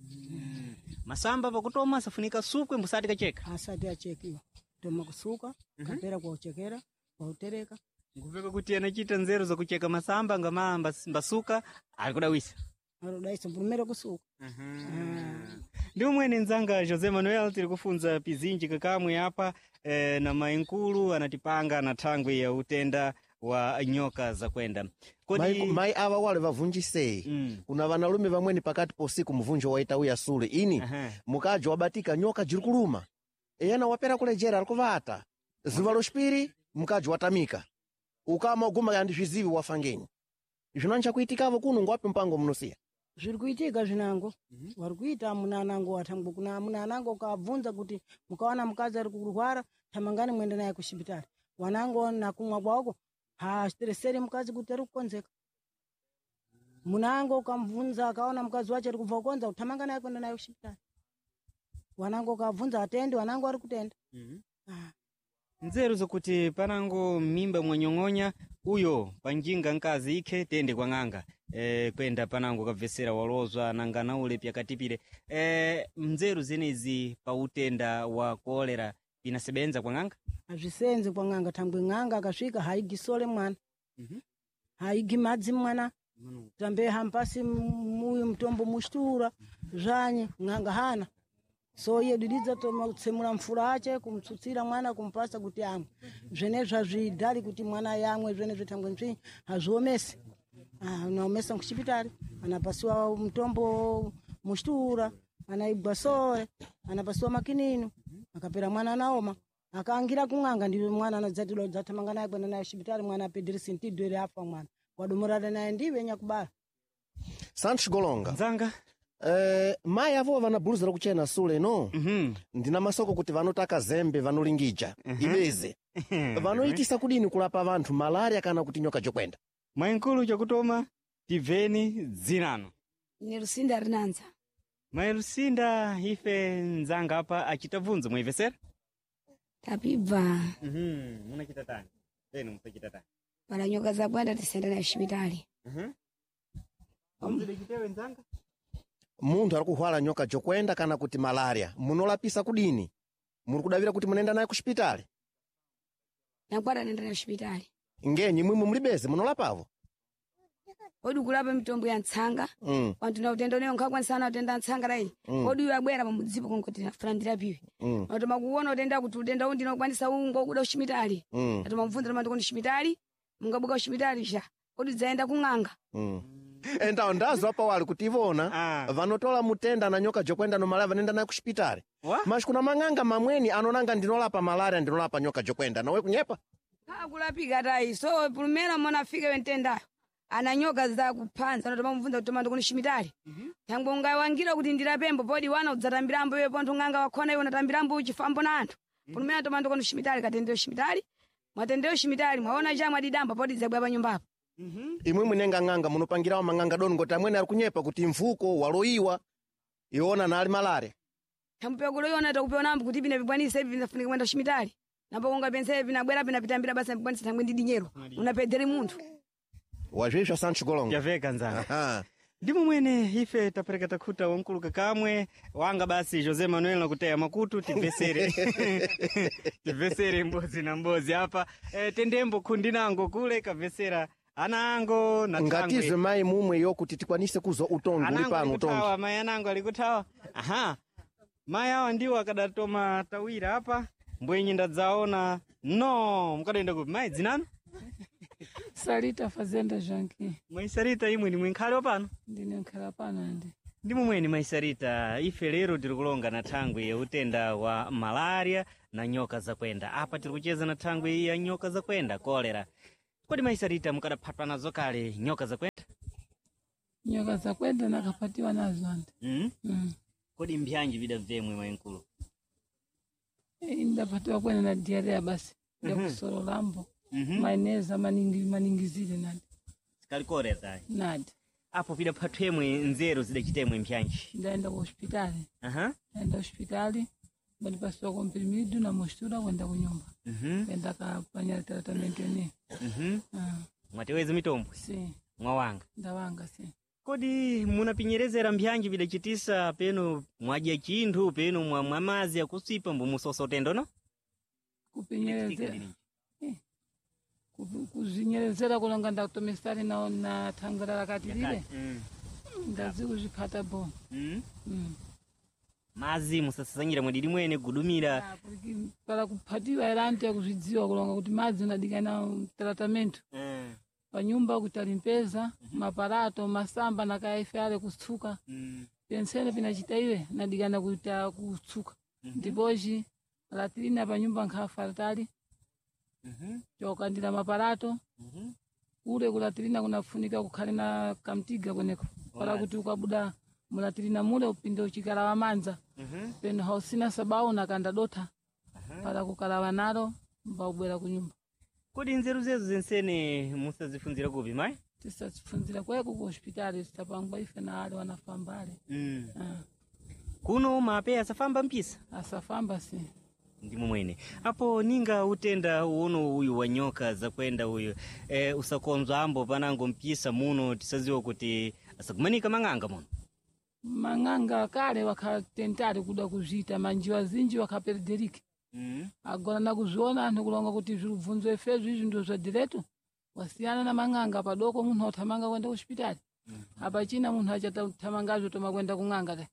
masamba pakutoma asafunika sukwe musati kacheka asati achekiwa toma kusuka kapera kuchekera kutereka nkuveka kuti anachita nzeru zokucheka masamba ngama mbas- mbasuka ali kudawisa arodaisa primero kusuka ndi umwene nzanga Jose Manuel tiri kufunza pizinji kakamwe apa eh, na mainkulu anatipanga na thangwe ya utenda wa nyoka za kwenda mai, mai ava wale vavunjisei Mm. kuna vanalume vamweni pakati posiku muvunjo waita uya sule ini Aha. mukaji wabatika nyoka jiri kuluma iyana wapera kulejera alikuvata zuva loxipiri mukaji watamika ukama uguma yandi zvizivi wafangeni zvinancha kuitikavo kuno ngwapi mpango munosiya zviri kuitika zvinango vari kuita amuna anango watangwa kuna amuna anango ukabvunza kuti mukawana mukadzi ari kurwara tamangani mwende naye kuchipitari wanango nakumwa kwako hatereseri mukadzi kuti ari kukonzeka munango ukamvunza akaona mukadzi wacho ari kubva kukonza kuti tamanga naye kuenda naye kuchipitari wanango ukabvunza atendi wanango ari kutenda Ah. nzeru zokuti panango mimba mwanyong'onya uyo panjinga nkazi ikhe tende kwa ng'anga e, kwenda panango kabvesera walozwa nangana ule pyakatipire e, nzeru zenezi pa utenda wa kolera inasebenza kwa ng'anga hazvisenzi kwa ng'anga thangwe ng'anga akasvika haigi sole mwana haigi madzi mwana tambe hampasi muyu mutombo mushtura zvanye ng'anga hana so yedu didza tomutsemura mfura ache kumutsutsira mwana kumpasa kuti amwe zvenezvo hazvidhali kuti mwana yamwe zvenezvo thangwe nzvi hazviomesi anaomesa kuchipitari anapasiwa mutombo mushtura anaigwa sore anapasiwa makininu akapera mwana anaoma akaangira kung'anga ndiwe mwana anadzatidwa dzatamanga naye kwenda naye kuchipitari mwana apederesi ntidwere afa mwana wadomorada naye ndiwe nyakubara santos golonga nzanga Eh, mai avo vanabhuruzira kuchena sule no Mhm. ndina masoko kuti vanotaka zembe vanolingija ibeze vanoitisa kudini kulapa vanthu malaria kana kuti nyoka jokwenda mainkulu chakutoma tiveni dzinano ni Lucinda Rinanza. mai Lucinda ife nzanga apa achitavunza mwaivesera Tapibva Mhm. munachita tani enu musachita tani para nyoka za bwanda tisenda na hospitali. Mhm. Amzile chitewe nzanga munthu ari kuhwala nyoka jokwenda kana kuti malaria munolapisa kudini muri kudavira kuti munaenda naye kuchipitali Na kwada nenda na hospitali. ngenyi mwimwe mulibeze munolapavo Odi kulapa mitombo ya ntsanga. mm. Wantu na utendo neo nkakwa sana utenda ntsanga rai. Mm. Odi yabwera pa mudzipo konkoti na frandira piwi. mm. Watoma kuona utenda kuti utenda undi nokwanisa ungo kuda hospitali. mm. Atoma mvunza mandi kondi hospitali. Mungabuka hospitali sha. Odi zaenda kung'anga. mm. enda ndazwa apa wali kuti ivona Ah. vanotola mutenda na nyoka jokwenda no malaria vanenda naye kuchipitali Wa? mas kuna mang'anga mamweni anonanga ndinolapa malaria ndinolapa nyoka jokwenda nawe kunyepa Hakulapika tai. So pulumera mona fike wentendayo. Ana nyoka za kupanza notoma mvunza kutoma ndikoni hospitali. Tangu ungawangira kuti ndilapembo podi wana udzatambirambo iwe pontho ng'anga wakhona iwe unatambirambo uchifambo na anthu. Pulumera toma ndikoni hospitali katendeo hospitali. Mwatendeo hospitali mwaona chamwe adidamba podi zabwa pa nyumbapo. imwe mwinenga ng'anga munopangirawo mang'anga doni ngoti amwene ari kunyepa kuti mvuko waloyiwa iwona na ali malaria Tampegolo yona takupewa nambu kuti bine bibwanisa hivi vinafunika kwenda hospitali. Napo konga pense hivi nabwera pina pitambira basi bibwanisa tangwe ndi dinyero. Unapedere munthu. wazvisva sanchi golonga yaveka nzanga Aha. ndimo mwene ife tapereka takhuta wankulu kakamwe wanga basi Jose Manuel nakuteya makutu tivesere tivesere mbozi na mbozi apa e, tendembo kundi nango kule kavesera ana ango na ngatizwe thangwe mai mumwe yo kuti tikwanise kuzwa utongi uli anango pano utongi alikuthawa mai anango alikuthawa aha mai awa ndiwo akadatoma tawira apa mbwenyi ndadzaona no mukadaenda kupi mai dzinano Sarita Fazenda Janki mwaisarita imwe ni mwenkhale wapano ndine nkhala pano ndi ndi momweni Maisarita, ife lero tiri kulonga na thangwi ya utenda wa malaria na nyoka zakwenda. Apa tiri kucheza na thangwi ya nyoka zakwenda, kolera. Kodi Maisarita mukadaphatwa nazo kale nyoka zakwenda? Nyoka zakwenda nakapatiwa nazo ante. Mm? Mm. Kodi mbyanji vida vemwe mwenkulu? E, ndapatiwa kwena na diarrhea basi. Ya Mhm. kusoro lambo. Mhm. Maeneza maningi maningizile nadi. Sikali kolera. Nadi. Apo vida phatwemwe nzeru zidachitemwe mbyanji. Ndaenda kwa hospitali. Aha. Ndaenda hospitali. Banipaswa comprimido na mostura kwenda kunyumba. Mhm. Kwenda kapanya tratamento ni. Mhm. Ah. Mwateweza mitombo? Si. Mwawanga. Ndawanga si. Kodi munapinyerezera mbyanji vidachitisa peno mwadya chinthu peno mwa mwamazi akusipa mbu musosa utendo no? Kupenyerezera. Eh. Ku- Kuzinyerezera kulonga ndakutomesari na na thangara lakati lile. Mm. Ndazi kuzipata bo. Mm. Mm. Mazi musasanyira mwedili mwene gudumira. Ah, porque para kuphatiwa era ante yakuzvidziwa kulonga kuti madzi unadikana tratamento Mm. panyumba kuti alimpeza maparato masamba na kaife ale kutsuka Mm. pensene pinachita iwe nadikana kuita kutsuka ndipoji latrina panyumba nkhafa altali Mhm. chokandira maparato Mhm. ule kulatrina kunafunika kukhale na kamtiga kweneko para Wazi. kuti ukabuda mulatrina mule upinde uchikalawa manza Mhm. peno hausina sabau nakanda dota para kukalawa nalo mbaubwera kunyumba Kodi nzeru zezu zensene musazifunzira kupi mai? tisazifunzira kweko ku hospitali zitapangwa ife na ale wanafamba ale Mm. Ah, Kuno mape asafamba mpisa? asafamba si Ndimo mwene. Apo ninga utenda uono uyu wa nyoka zakwenda uyu e, usakonzwa ambo panango mpisa muno tisaziwa kuti asakumanika mang'anga muno. mang'anga kale wakatentari kuda kuzvita manjiwa zinji wakaperderiki Mm. agora nakuzviona anthu kulonga kuti zvirubvunzo ifezvo izvi ndo zva direto wasiyana na mang'anga padoko munthu authamanga kwenda kuchipitali apa china munthu achathamangazvo toma kwenda kung'anga te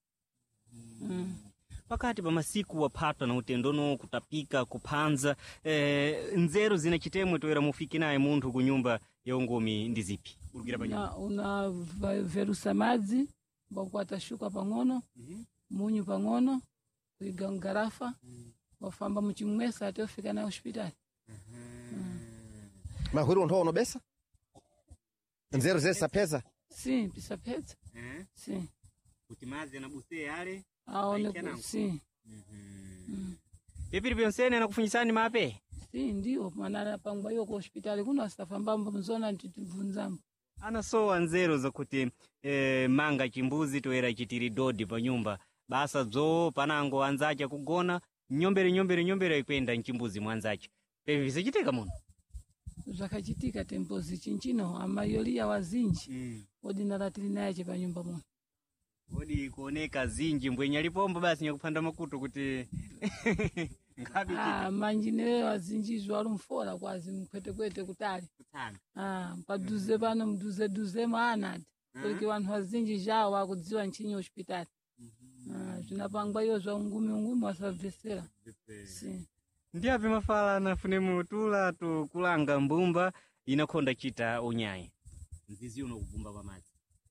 Mm. Pakati pa masiku waphatwa na utendono kutapika kuphanza e, nzeru zina chitemwe toera mufiki naye munthu kunyumba ya ungomi ndi zipi? Ulukira panyumba. una, una va- verusa madzi wakukwata shuka pang'ono munyu pang'ono kuiga mgarafa wafamba muchimwesa ati ofika naye hospitali mahwiro ntho unobesa nzeru zesapeza si pisapedza Eh? si Kuti mazi anabuse yale. aone Aiki ku- anango. si Pepiri pyonsene anakufunyisani mape? si ndiwo manana pangwa iyo ku hospitali kuno asitafambambo mzona ntitibvunzambo Anasowa nzeru zakuti e, manga chimbuzi toera chitiri dodi pa nyumba basa dzo panango anzacha kugona nyombere nyombere nyombere ikwenda nchimbuzi mwanzacha pevi visachitika muno. zvakachitika tempozi chinchino amayoliya wazinji odinara tili naye chepanyumba muno Kodi kuoneka zinji mbwenya lipombo basi nyakupanda makutu kuti ngabi ah, manji newe wazinjizvo ari mufora kwazi mukwetekwete kutali chitana. ah, padhuze pano mudhuze-dhuze mwaanati kuriki vanhu vazinji zvawo vakudziwa nchinyi hospitali ah, zvinapangwa iyo zvaungumi ungumi wasabvesera si Ndiapi mafala anafune mutula tukulanga mbumba inakonda chita unyayi. Nzizi uno kubumba kwa mazi.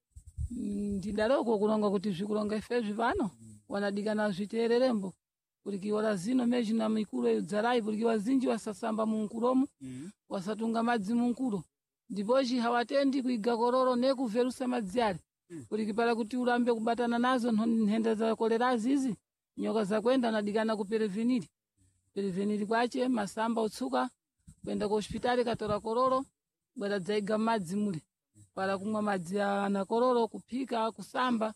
ndidaroko kulonga kuti zvikulonga ifezvi pano wanadikana zviteererembo kurikiwala zino meji na mikulo idzarai kuriki wazinji wasasamba munkulomo wasatunga madzi munkulo ndipochi hawatendi kuiga kororo nekuverusa madzi ale kuriki para kuti urambe kubatana nazo nho- nhenda za kolerazi izi nyoka zakwenda nadikana kupereveniri pereveniri kwache masamba utsuka kwenda ku hospitali katora kororo bwera dzaiga madzi mule para kumwa madzi ana kororo kuphika kusamba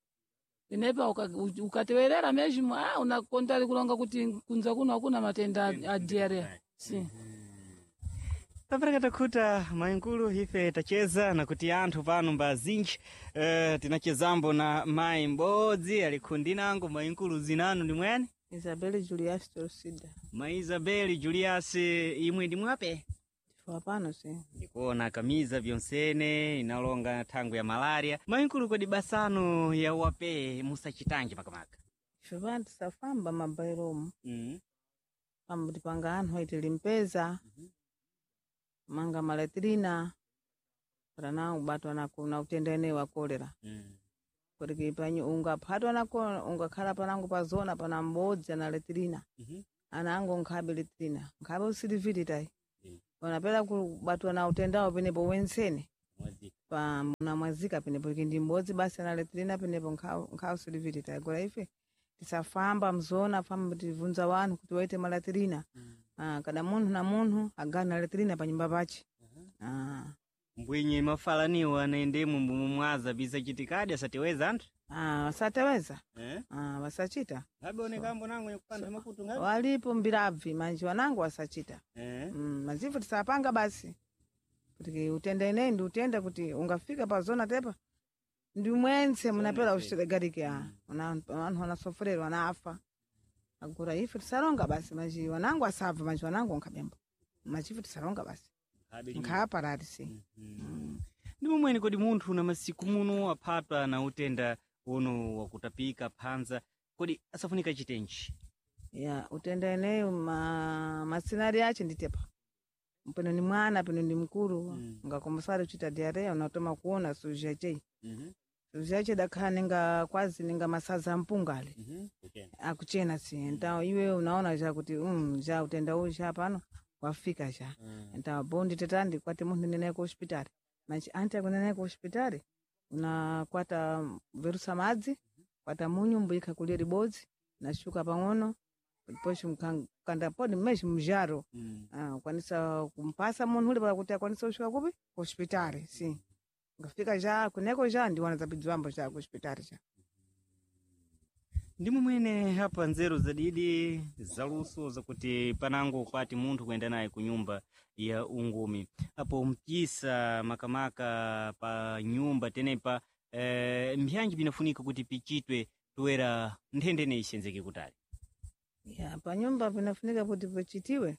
penepa uka- u- ukatewerera mezhimo ah, unakontari kulonga kuti kunza kuno hakuna matenda a- a diarrhea si Tapereka takuta mainkulu ife tacheza na kuti anthu pano mbazinji uh, tinachezambo na mai mbodzi alikundi nango mainkulu zinanu ndi mwene Isabel Julius Torcida mai Isabeli Julius imwe ndi mwape chifukwa pano si ndikuona kamiza vyonsene inalonga thangu ya malaria mainkulu kodi basano ya wape musachitanji makamaka. ife pano tisafamba mabairomu mm. pambuti panga anthu aiti limpeza manga malatrina para nawo kubatwa na na utenda ene wa kolera mm. kuti panyu ungaphatwa nako ungakhala panango pazona pana mbodzi ana letrina ana ango nkhabe letrina nkhabe usiliviti tai unapela kubatwa na utendawo penepo wensene pa munamwazika penepo ndi mbodzi basi ana letrina penepo nkhabe usiliviti tai kula ife tisafamba mzona famba tivunza wanu kuti waite malatrina ah kada munthu na munthu agana letrina pa nyumba pache ah mbwenye mafalaniwa anaendemo mumwaza bisa chitikadi asatiweza anthu ah wasateweza eh ah wasachita ngabe onekambo nangu nekupanda makutu ngabe walipo mbiravi manji wanangu wasachita eh mm, mazifu tisapanga basi kuti utenda ine ndi utenda kuti ungafika pa zona tepa ndi mwense munapela ushitegarike ah una anthu anasofererwa nafa agura ife tisalonga basi manji wanangu asava manji wanangu nkabembo machifu tisalonga basi nkhapa ratisi ndi momweni kodi munthu na masiku muno aphatwa na utenda uno wakutapika phanza kodi asafunika chitenji ya utenda eneyo ma masinari ache nditepa peno ni mwana peno ni mkuru mm. ngakombosari uchita diarrhea unatoma kuona suje chei mhm suje che dakha ninga kwazi ninga masaza mpungale mhm okay akuchena si ndao iwe unaona ja kuti um ja utenda uja pano wafika ja mm. ndao bondi tetandi kwati munthu nene ku hospitali manchi anti akunene ku hospitali unakwata virusa madzi kwata munyu mbika kulia ribodzi na shuka pang'ono poshi mkanda podi meshi mjaro mm. ah kwanisa kumpasa munthu ule para kuti akwanisa kushuka kupi ku hospitali si ngafika ja kuneko ja ndiwana zapidzwambo ja ku hospitali ja ndi momwene hapa nzeru zadidi zaluso zakuti panango kwati munthu kuenda naye ku nyumba ya ungumi apo mpisa makamaka pa nyumba tenepa eh, mbyanji binafunika kuti pichitwe toera nthende ne ishenzeke kutali ya pa nyumba pinafunika kuti pichitiwe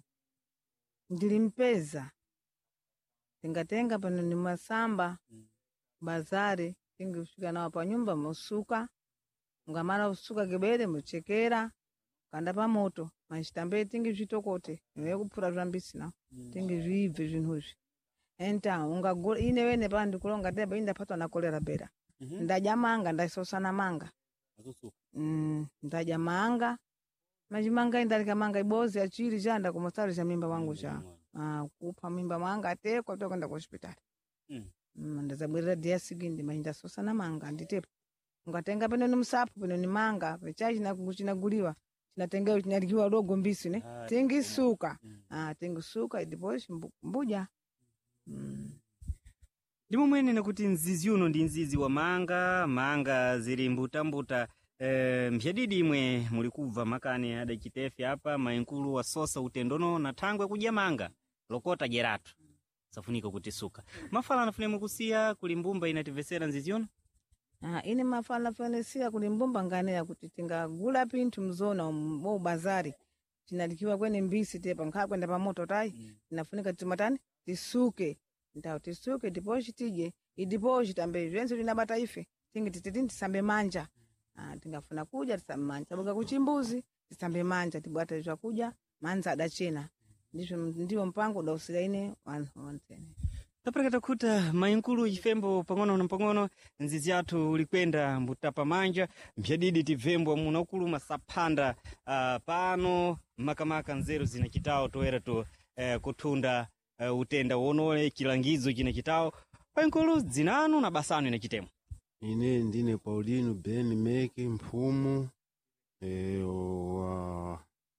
ndilimpeza tingatenga pano ni masamba mm. bazari tingi ushika nawa pa nyumba musuka ngamara usuka gebere muchekera kanda pa moto machitambe tingi zvitokote niwe kupfura zvambisi na mm. tingi zviibve zvinhuzvi enta ungagura ine wene pa ndikulonga teba inda patwa na kolera bera mm -hmm. ndaja manga ndaisosana manga azusuka mm ndaja manga majimanga indalika manga ibozi achiri janda kumostari cha mimba wangu cha ah kupa mimba manga atekwa to kwenda ku hospitali mm, mm ndazabwera dia sigindi mainda sosana manga nditepo ngatenga peno ni msapu peno ni manga pechaji na kuchina guliwa chinatengewa chinalikiwa rogo mbisi ne ah, tingi suka mm. ah tingi suka idiposhi mbuja mm. Ndimo mwene nakuti nzizi uno ndi nzizi wa manga manga zili mbuta mbuta e, mphadidi imwe mulikuva makani adachitefi hapa mainkulu wa sosa utendono na thangwe kudya manga lokota geratu safunika kuti suka mafala anafune kusiya kulimbumba inativesera nzizi uno ah ine mafala fanisia kulimbumba ngane ya kuti tingagula pintu mzona mu bazari tinalikiwa kwenye mbisi tepa nkha kwenda pa moto tai mm. inafunika timatani tisuke ndao tisuke diposhi tije idiposhi tambe zvense linabata ife tingi tititi tisambe manja ah tingafuna kuja tisambe manja boga kuchimbuzi tisambe manja tibwata zwa kuja manza adachena ndivyo ndio mpango da usilaine wantene taprekata kuta mainkulu ifembo pang'ono na pang'ono nzizi yathu ulikwenda mbutapa manja mphadidi tivembo munakulu masapanda uh, pano makamaka nzeru zina chitao toera to uh, kutunda uh, utenda wonole chilangizo china chitao painkulu zinanu na basanu ina chitemo ine ndine Paulino Ben Meki mfumu e, wa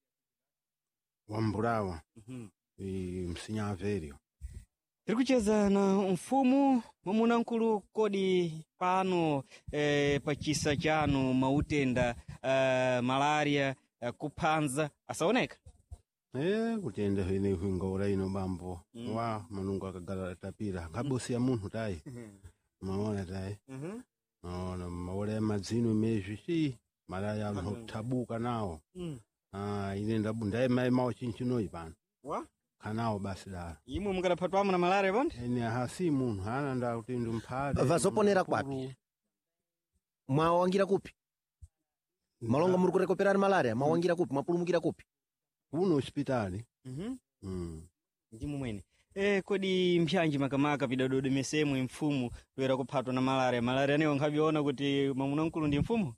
wa Mburawa mm-hmm. e, msinyaverio Tirikucheza na mfumu mamuna nkulu kodi pano e, pachisa chanu mautenda e, malaria e, kuphanza asaoneka eh kutenda hine ngora ino bambo mm. wa manungu akagala tapira ngabosi ya muntu tai maona tai mhm maona maole mazino mezvi si malaria no tabuka nawo mm. ah ine ndabunda mai mawo chinchino ipano wa kanao basi da imwe mungalaphatwa na malaria bonde ene hasi muntu hana nda kuti ndumphale vazoponera kwapi mwawangira kupi malonga muri kurekoperani malaria mwawangira kupi mwapulumukira kupi kuno hospitali mhm mm ndi mumwene Eh, kodi mpyanji makamaka pidadode mesemu mfumu toera kuphatwa na malaria malaria neyo nkhabiona kuti mamuna mkulu ndi mfumu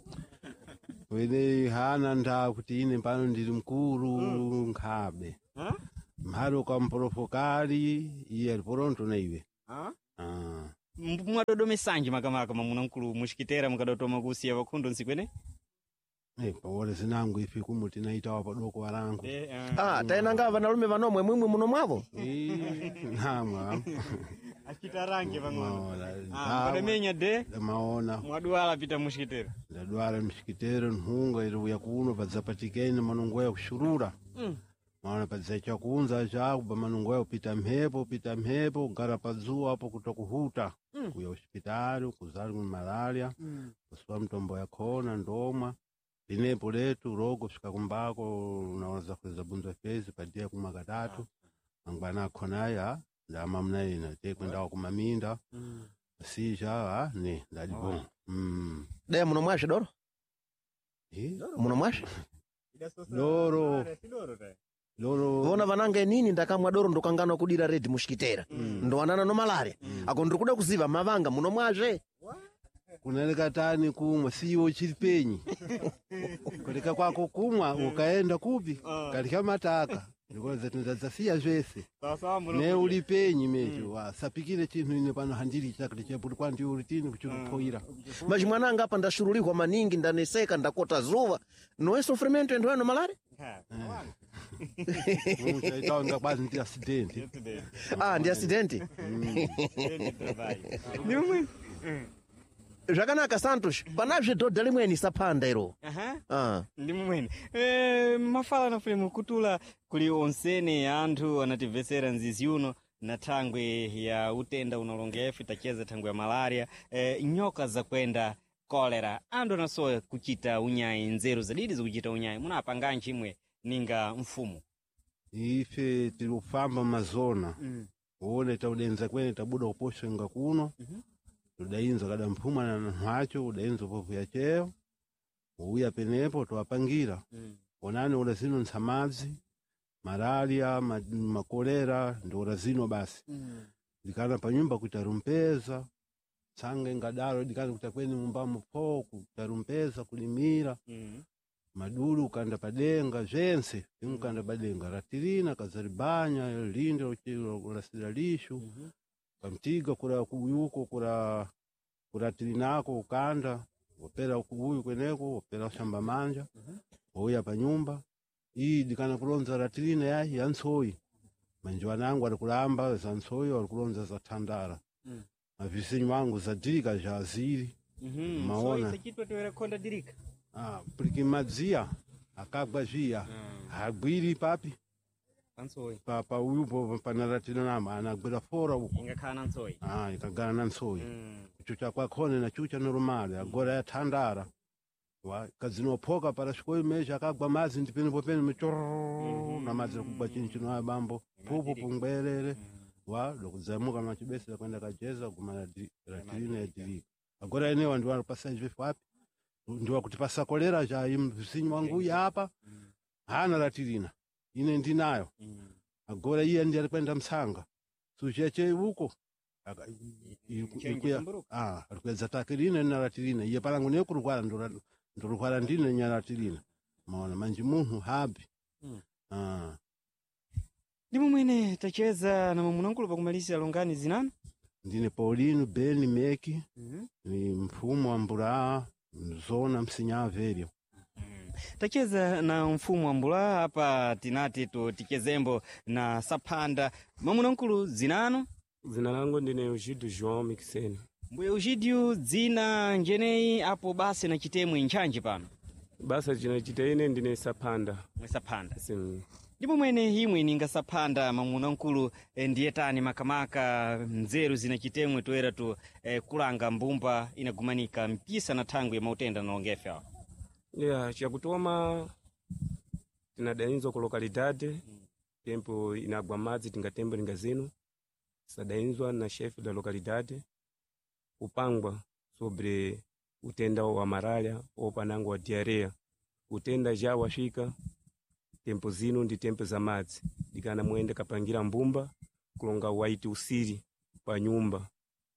wene hana nda kuti ine pano ndili mkulu nkhabe ha mhalo kwa mporofokali iye aliporonto na iwe ha ah mwadodome sanji makamaka mamuna mkulu mushikitera mukadotoma kusiya vakhundo nsikwene eh pawole zinangu ifi kumuti naitawa padoko warangu eh ah taena ngava nalume vanomwe mwimwe muno mwavo eh namwa achita range pang'ono ah padamenya de maona mwadwala pita mushikitera ndadwala mshikitero nhunga ili ya kuno padzapatikeni manungo ya kushurura mm. maana padzacha kuunza cha kuba manungo ya upita mhepo pita mhepo gara pazuwa hapo kutokuhuta mm. kuya hospitali kuzali mu malaria mm. kuswa mtombo ya kona ndoma linepo letu rogo fika kumbako unaweza kuweza bunza fezi padia kumakatatu mangwana khonaya ndama mnaina te kwenda kumaminda mm. sija ni ndalibon mm de muno mwashe doro eh muno mwashe loro loro vona vanange nini ndakamwa doro ndokangana kudira red mushikitera mm. ndo wanana no malaria mm. ako ndiri kuda kuziva mavanga muno mwashe kunaleka tani kumwa siyo chilipenyi kuleka kwako kumwa ukaenda kupi kalika mataka ndikoza tunzasiya zvese ne ulipenyi mecho wasapikire chinhu ine pano handiri chakati chepuri kwandi uritini kuchiruphoira maji mwananga apa ndashuruliwa maningi ndaneseka ndakota zuva no sofrimento endo ano malaria itaonga basi ndi accident ah ndi accident ni umwe zvakanaka Santos panazve dhodha limweni sapanda iro aha ah ndi mumwene eh mafala na fremu kutula kuli onsene anthu anativesera nzizi uno na thangwe ya utenda unalongefu tacheza thangwe ya malaria eh, nyoka za kwenda kolera ando nasoya kuchita unyayi nzeru zadidi zikuchita unyayi munapanga nchimwe ninga mfumu ife tilufamba mazona mm. uone taudenza kwene tabuda kuposha nga kuno mm -hmm. Udainza kada mpuma na nhacho udainza pofu ya cheo uya penepo tuwapangira mm. Onani ulazino nsamazi malaria ma, makolera ndo ulazino basi mm. Dikana pa nyumba kutarumpeza sange ngadaro dikana kutakweni mumbamo po kutarumpeza kulimira mm. Madulu kanda padenga jense mm. Kanda padenga ratirina kazaribanya linde ulasira lishu mm -hmm. Kamtiga kura kuyuko kura kura tilinako ukanda opera kubuyu kweneko opera shamba manja oya pa nyumba hii dikana kulonza ratilina ya yansoi manje wanangu alikulamba za nsoi walikulonza za tandara mm. Mavisinyi wangu za dirika ja aziri mm -hmm. maona so kitwa toera konda dirika ah porque madzia akagwa jia mm. Agwiri papi ansoi papa uyupo panaratina nama anagwira fora uko ingakana ansoi ah ikagana na nsoi mm. Chucha kwa kone na chucha normale agora ya tandara wa kazinopoka para shikoi mesha akagwa mazi ndipene popene mechoro mm -hmm. Na mazi kubwa chinchino ya bambo pupu pungberere mm -hmm. Wa lokuzamuka machibesi la kwenda kajeza kumana ratirina ya dirika agora enewa ndi walipasa hivi wapi ndi wakutipasa kolera ja imvisinyi wangu hapa mm. Hana ratirina ine ndinayo mm. Agora iye ndi alikwenda msanga sucheche huko ikuya ah alikweza takirina na ratirina iye palangu ne kurwala ndo ndorwala ndine nya ratirina maona manje munhu habi mm. Ah ndimo mwene tacheza na mamunangulu pakumalisa longani zinani ndine Paulino Beni Meki mm -hmm. Ni mfumo wa mbura zona msinyavelio tacheza na mfumo wa mbula hapa tinati tu tikezembo na sapanda mamuna nkulu zinano zina langu ndine Eugídio João Mixene mbuye Eugídio dzina njenei apo basi na chitemwe nchanje pano basa china chitaine ndine sapanda mwe sapanda sim ndipo mwene himwe ninga sapanda mamuna nkulu e, ndiye tani makamaka nzeru zina chitemwe toera tu e, kulanga mbumba inagumanika mpisa na tangu ya mautenda na longefe hao yeah chakutoma tinadainzo ku localidade mm. Tempo inagwa madzi tingatembo lingazino sadainzwa na chef da localidade upangwa sobre utenda wa malaria au panango wa diarrhea utenda ja washika tempo zino ndi tempo za madzi dikana muende kapangira mbumba kulonga waiti usiri pa nyumba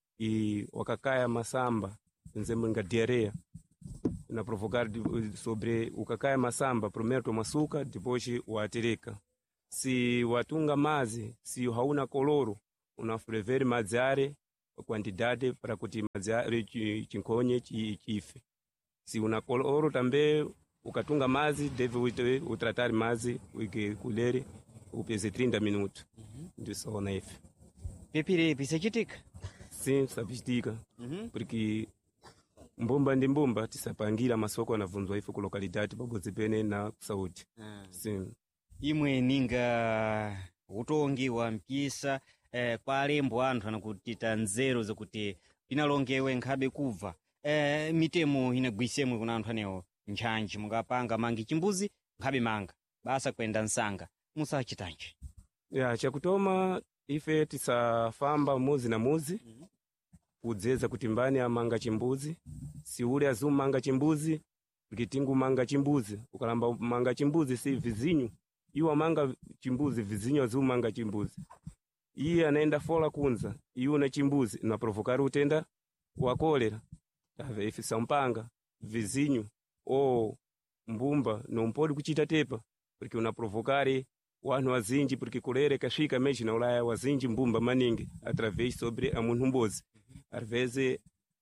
e wakakaya masamba nzembo nga diarreia na provocar sobre ukakaya masamba primeiro tomasuka depois watereka si watunga mazi si hauna koloro unaferver mazi are quantidade para kuti mazi are chinkonye chife si una koloro tambe ukatunga mazi deve utratar mazi uike kulere upeze trinta minutos ndio saona ife pepire pisachitika sim sabitika porque mbumba ndi mbumba tisapangira masoko anavunzwa ife ku localidade pabodzi pene na saúde sim imwe ninga utongi wa mpisa eh, kwa alembo anthu anakutita nzeru zakuti pinalongewe nkhabe kubva eh, mitemo inagwisemwe kuna anthu anewo ntchantchi mungapanga mangi chimbuzi nkhabe manga basa kwenda nsanga musachitanji ya chakutoma ife tisafamba muzi na muzi kudzeza kuti mbani amanga chimbuzi si ule azumanga chimbuzi kitingu manga chimbuzi ukalamba manga chimbuzi si vizinyu iwa manga chimbuzi vizinyu azumanga chimbuzi iye anaenda fola kunza iwe na chimbuzi na provokari utenda wa kolera tave ife sampanga vizinyu o mbumba no mpodi kuchita tepa porque una provokari wanu wazinji porque kulere kashika meji na ulaya wazinji mbumba maningi através sobre a munhu mbozi arveze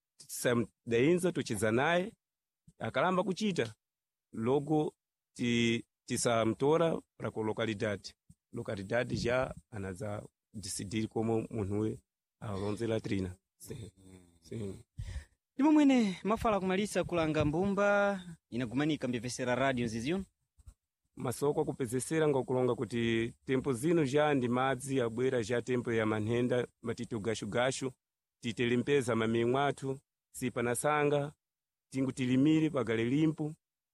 dainza tuchiza naye akalamba kuchita logo ti tisamtora para ko localidade localidade já anaza decidir como munhu alonzela trina sim sim ndimo mwene mafala kumalisa kulanga mbumba inagumanika mbevesera radio zizion masoko kupezesera ngokulonga kuti tempo zino já ndi madzi abwera já tempo ya manhenda matito gashu gashu titelimpeza mamimwatu si panasanga tingu tilimiri pagale limpo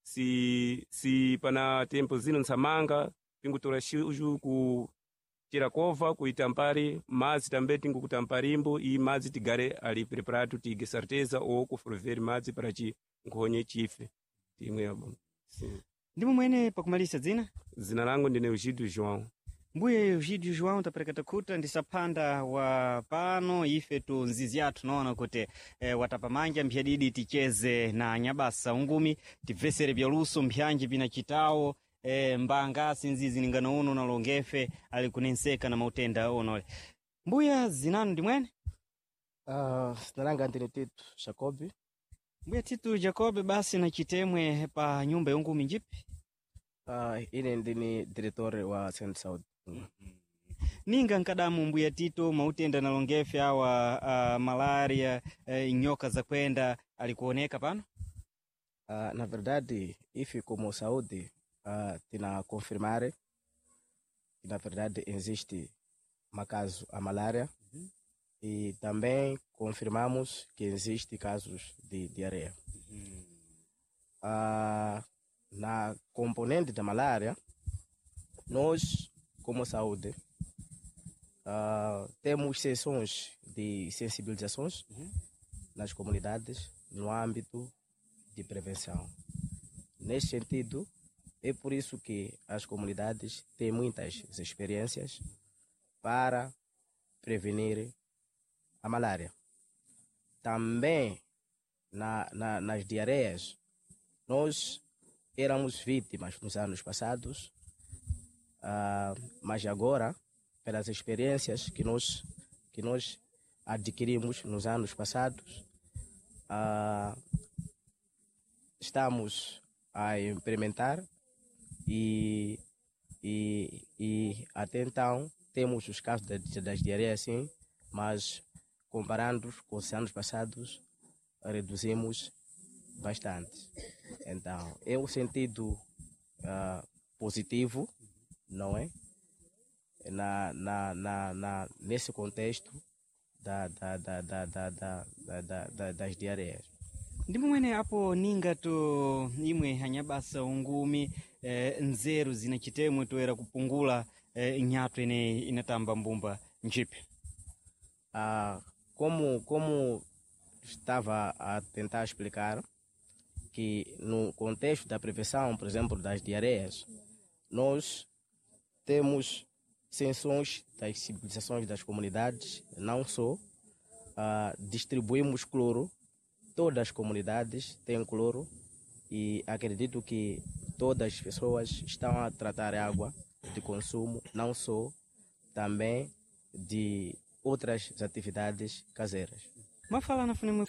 si si pana tempo zino nsamanga tingu torashuju ku tirakova kuitampari mazi tambe tingu kutamparimbo i mazi tigare ali preparado tige certeza ou kuferver mazi para chi nkhonye chife timwe abo sim ndimo mwene pakumalisa dzina zina langu ndine Eugídio João mbuye Eugídio João taperekata kuta ndisapanda wa pano ife tu nzizi yathu naona kuti eh, watapamanja mphyadidi ticheze na nyabasa ungumi tivesere byaluso mpyanji pina chitawo eh, mbangasi nzizi ningano uno na longefe ali kunenseka na mautenda ono mbuya zinanu ndi mwene uh, sinalanga ndine Tito Jacobi mbuya Tito Jacobi basi na chitemwe pa nyumba yungumi njipi uh, ine ndini diretor wa Saint Saud mm. ninga nkadamu mbuya Tito mautenda na longefe awa uh, malaria uh, nyoka za kwenda alikuoneka pano uh, na verdade ifi como saúde uh, tina confirmare na verdade existe macaso a malária uhum. E também confirmamos que existe casos de diarreia uhum. uh, na componente da malária nós como saúde uh, temos sessões de sensibilizações uhum. nas comunidades no âmbito de prevenção. Nesse sentido, é por isso que as comunidades têm muitas experiências para prevenir a malária. Também na, na, nas diarreias, nós éramos vítimas nos anos passados, uh, mas agora, pelas experiências que nós, que nós adquirimos nos anos passados, uh, estamos a implementar e, e, e até então temos os casos das, das diarreias sim, mas comparando com os anos passados reduzimos bastante. Então é um sentido uh, positivo, não é? Na, na, na, na, nesse contexto da, da, da, da, da, da, da, da, das diarreias. Ndimo mwene apo ninga to imwe hanyabasa ungumi eh, nzeru zina chitemwe toera kupungula eh, nyato ine inatamba mbumba nchipe. Ah, como como estava a tentar explicar que no contexto da prevenção, por exemplo, das diarreias, nós temos sessões das civilizações das comunidades, não só. Uh, distribuímos cloro, todas as comunidades têm cloro e acredito que todas as pessoas estão a tratar água de consumo, não só, também de outras atividades caseiras. Mas falando